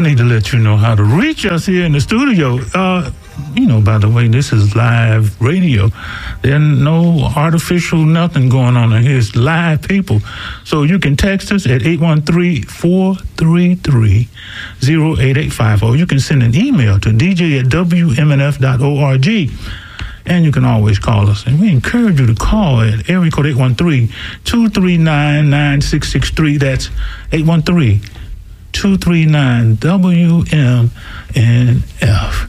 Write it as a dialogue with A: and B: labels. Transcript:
A: need to let you know how to reach us here in the studio. By the way, this is live radio. There's no artificial nothing going on in here. It's live people. So you can text us at 813-433-0885, or you can send an email to dj@wmnf.org. And you can always call us. And we encourage you to call at area code 813-239-9663. That's 813-239-WMNF.